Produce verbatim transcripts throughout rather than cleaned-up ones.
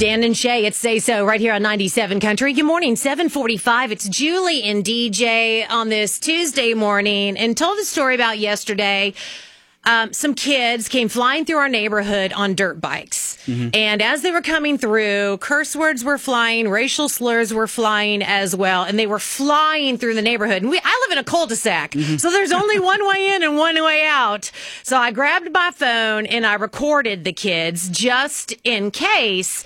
Dan and Shay, it's Say So right here on ninety-seven Country. Good morning, seven forty-five. It's Julie and D J on this Tuesday morning, and told a story about yesterday. Um, some kids came flying through our neighborhood on dirt bikes. Mm-hmm. And as they were coming through, curse words were flying, racial slurs were flying as well, and they were flying through the neighborhood. And we, I live in a cul-de-sac, mm-hmm. so there's only one way in and one way out. So I grabbed my phone and I recorded the kids just in case.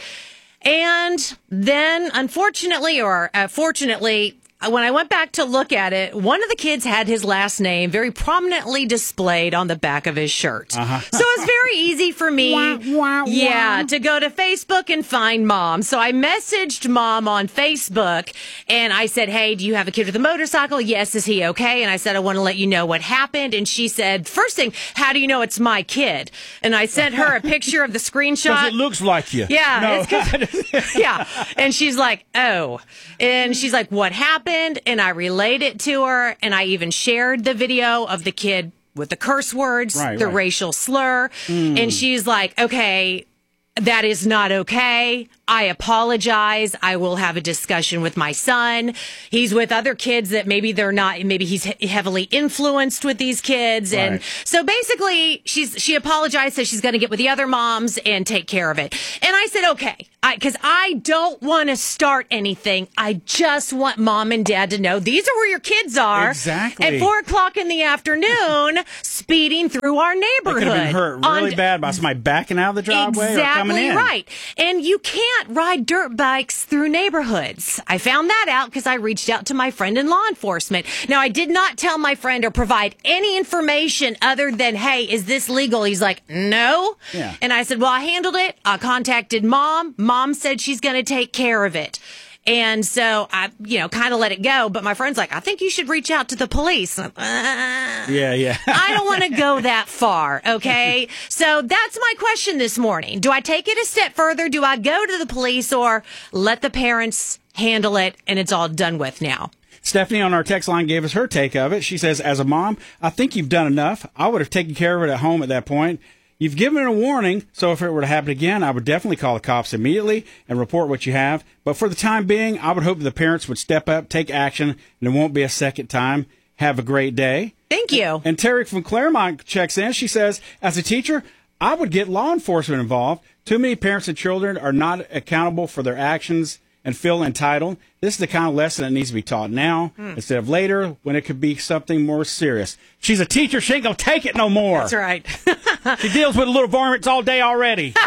And then, unfortunately, or uh, fortunately, when I went back to look at it, one of the kids had his last name very prominently displayed on the back of his shirt. Uh-huh. So it was very easy for me, wah, wah, wah. yeah, to go to Facebook and find Mom. So I messaged Mom on Facebook, and I said, hey, do you have a kid with a motorcycle? Yes, is he okay? And I said, I want to let you know what happened. And she said, first thing, how do you know it's my kid? And I sent her a picture of the screenshot. Because it looks like you. Yeah. No. It's yeah. And she's like, oh. And she's like, what happened? And I relayed it to her, and I even shared the video of the kid with the curse words, right, the right. racial slur. Mm. And she's like, okay, that is not okay. I apologize. I will have a discussion with my son. He's with other kids that maybe they're not, maybe he's he- heavily influenced with these kids. Right. And so basically she's, she apologized, says she's going to get with the other moms and take care of it. And I said, okay, I, cause I don't want to start anything. I just want Mom and Dad to know these are where your kids are. Exactly. At four o'clock in the afternoon, speeding through our neighborhood. They could have been hurt really on, bad by somebody backing out of the driveway exactly or coming in. Right. And you can't ride dirt bikes through neighborhoods. I found that out because I reached out to my friend in law enforcement. Now, I did not tell my friend or provide any information other than, hey, is this legal? He's like, no. Yeah. And I said, well, I handled it. I contacted Mom. Mom said she's going to take care of it. And so I, you know, kind of let it go. But my friend's like, I think you should reach out to the police. Uh, yeah, yeah. I don't want to go that far, okay? So that's my question this morning. Do I take it a step further? Do I go to the police or let the parents handle it and it's all done with now? Stephanie on our text line gave us her take of it. She says, as a mom, I think you've done enough. I would have taken care of it at home at that point. You've given it a warning, so if it were to happen again, I would definitely call the cops immediately and report what you have. But for the time being, I would hope the parents would step up, take action, and it won't be a second time. Have a great day. Thank you. And Terry from Claremont checks in. She says, as a teacher, I would get law enforcement involved. Too many parents and children are not accountable for their actions and feel entitled. This is the kind of lesson that needs to be taught now hmm. instead of later when it could be something more serious. She's a teacher. She ain't going to take it no more. That's right. She deals with little varmints all day already.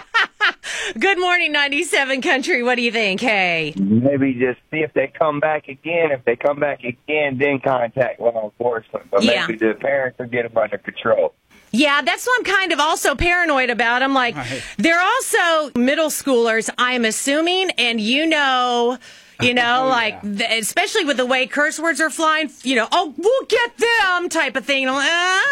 Good morning, ninety-seven Country. What do you think? Hey. Maybe just see if they come back again. If they come back again, then contact law enforcement. But yeah. maybe the parents will get them under control. Yeah, that's what I'm kind of also paranoid about. I'm like, right. They're also middle schoolers, I'm assuming, and you know, you know, oh, like, yeah. the, especially with the way curse words are flying, you know, oh, we'll get them type of thing. I'm, like,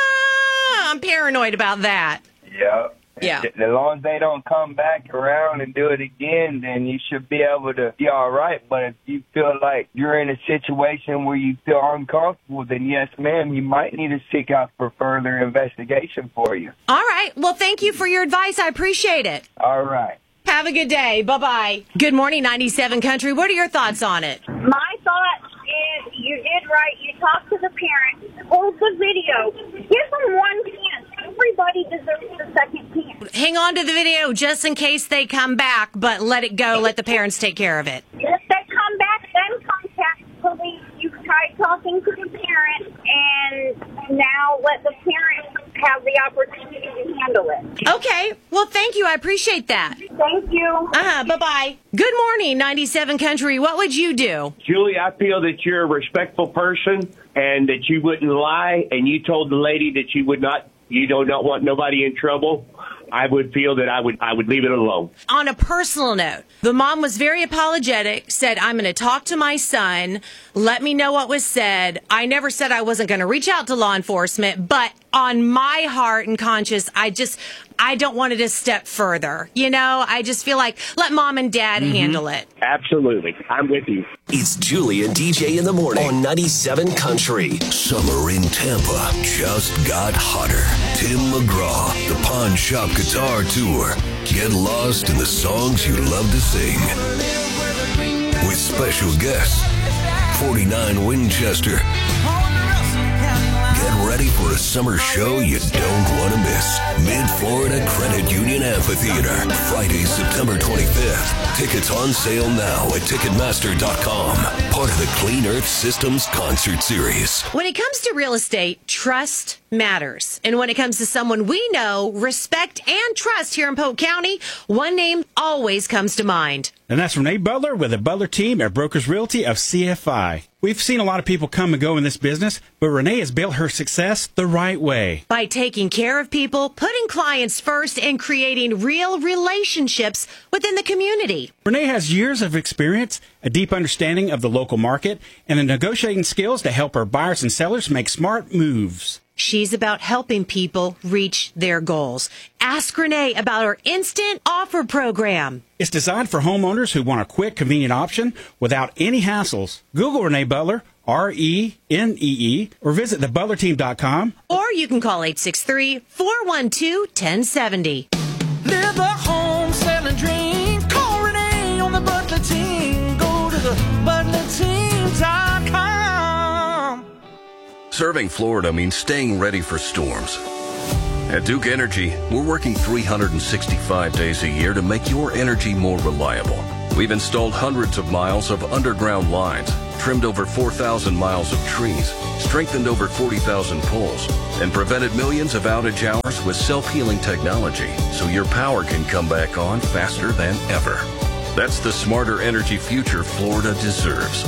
ah, I'm paranoid about that. Yeah. Yeah. As long as they don't come back around and do it again, then you should be able to be all right. But if you feel like you're in a situation where you feel uncomfortable, then yes, ma'am, you might need to seek out for further investigation for you. All right. Well, thank you for your advice. I appreciate it. All right. Have a good day. Bye-bye. Good morning, ninety-seven Country. What are your thoughts on it? My thought is you did right. You talked to the parents. Hold the video. Give them one chance. Everybody deserves a second chance. Hang on to the video just in case they come back, but let it go. Let the parents take care of it. If they come back, then contact police. You tried talking to the parents, and now let the parents have the opportunity to handle it. Okay. Well, thank you. I appreciate that. Thank you. Uh-huh. Bye-bye. Good morning, ninety-seven Country. What would you do? Julie, I feel that you're a respectful person and that you wouldn't lie, and you told the lady that you would not, you do not want nobody in trouble. I would feel that I would I would leave it alone. On a personal note, the mom was very apologetic, said, I'm going to talk to my son, let me know what was said. I never said I wasn't going to reach out to law enforcement, but on my heart and conscience, I just, I don't want it a step further. You know, I just feel like let mom and dad mm-hmm. handle it. Absolutely. I'm with you. It's Julie and D J in the morning on ninety-seven Country. Summer in Tampa just got hotter. Tim McGraw, the Pawn Shop Guitar Tour. Get lost in the songs you love to sing. With special guests, forty-nine Winchester. Get ready for a summer show you don't want to miss. Mid-Florida Credit Union Amphitheater, Friday, September twenty-fifth. Tickets on sale now at Ticketmaster dot com. Part of the Clean Earth Systems Concert Series. When it comes to real estate, trust matters. And when it comes to someone we know, respect, and trust here in Polk County, one name always comes to mind. And that's Renee Butler with the Butler team at Brokers Realty of C F I. We've seen a lot of people come and go in this business, but Renee has built her success the right way. By taking care of people, putting clients first, and creating real relationships within the community. Renee has years of experience, a deep understanding of the local market, and the negotiating skills to help her buyers and sellers make smart moves. She's about helping people reach their goals. Ask Renee about her Instant Offer program. It's designed for homeowners who want a quick, convenient option without any hassles. Google Renee Butler, R E N E E, or visit the butler team dot com. Or you can call eight six three, four one two, one oh seven oh. Live the home selling dream. Call Renee on the Butler team. Go to the butler team dot com. Serving Florida means staying ready for storms. At Duke Energy, we're working three hundred sixty-five days a year to make your energy more reliable. We've installed hundreds of miles of underground lines, trimmed over four thousand miles of trees, strengthened over forty thousand poles, and prevented millions of outage hours with self-healing technology so your power can come back on faster than ever. That's the smarter energy future Florida deserves.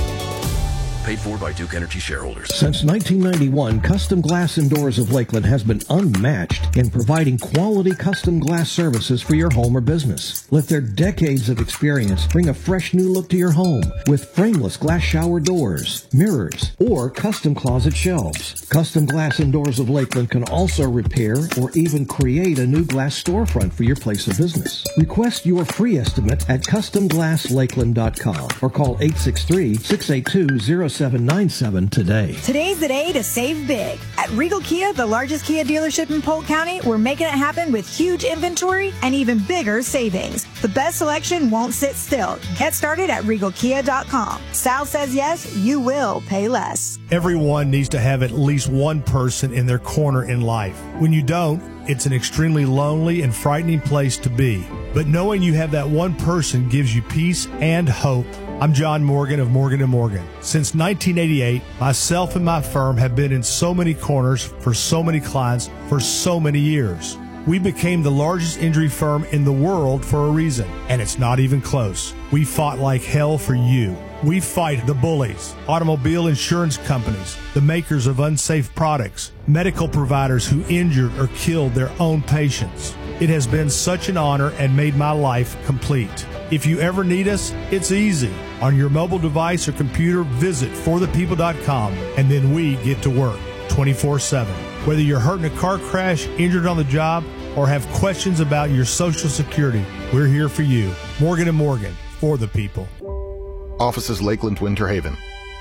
Paid for by Duke Energy shareholders. Since nineteen ninety-one, Custom Glass and Doors of Lakeland has been unmatched in providing quality custom glass services for your home or business. Let their decades of experience bring a fresh new look to your home with frameless glass shower doors, mirrors, or custom closet shelves. Custom Glass and Doors of Lakeland can also repair or even create a new glass storefront for your place of business. Request your free estimate at custom glass lakeland dot com or call eight six three, six eight two, zero seven nine seven today. Today's the day to save big. At Regal Kia, the largest Kia dealership in Polk County, we're making it happen with huge inventory and even bigger savings. The best selection won't sit still. Get started at regal kia dot com. Sal says yes, you will pay less. Everyone needs to have at least one person in their corner in life. When you don't, it's an extremely lonely and frightening place to be. But knowing you have that one person gives you peace and hope. I'm John Morgan of Morgan and Morgan. Since nineteen eighty-eight, myself and my firm have been in so many corners for so many clients for so many years. We became the largest injury firm in the world for a reason, and it's not even close. We fought like hell for you. We fight the bullies, automobile insurance companies, the makers of unsafe products, medical providers who injured or killed their own patients. It has been such an honor and made my life complete. If you ever need us, it's easy. On your mobile device or computer, visit for the people dot com, and then we get to work twenty-four seven. Whether you're hurt in a car crash, injured on the job, or have questions about your Social Security, we're here for you. Morgan and Morgan, for the people. Offices Lakeland, Winter Haven.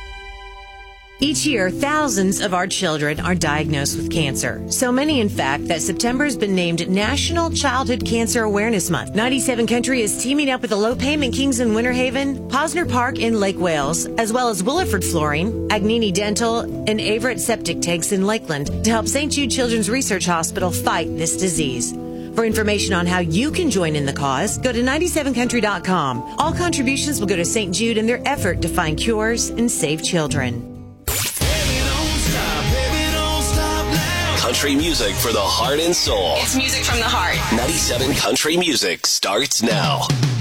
Each year, thousands of our children are diagnosed with cancer. So many, in fact, that September has been named National Childhood Cancer Awareness Month. ninety-seven Country is teaming up with the Low Payment Kings in Winter Haven, Posner Park in Lake Wales, as well as Williford Flooring, Agnini Dental, and Averett Septic Tanks in Lakeland to help Saint Jude Children's Research Hospital fight this disease. For information on how you can join in the cause, go to ninety-seven country dot com. All contributions will go to Saint Jude in their effort to find cures and save children. Country music for the heart and soul. It's music from the heart. ninety-seven Country Music starts now.